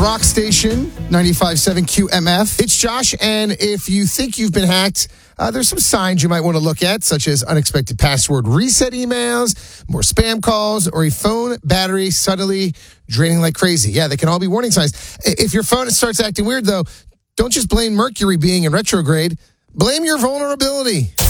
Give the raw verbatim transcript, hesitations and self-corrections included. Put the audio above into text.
Rock Station, ninety-five point seven Q M F. It's Josh, and if you think you've been hacked, uh, there's some signs you might want to look at, such as unexpected password reset emails, more spam calls, or a phone battery suddenly draining like crazy. Yeah, they can all be warning signs. If your phone starts acting weird, though, don't just blame Mercury being in retrograde. Blame your vulnerability.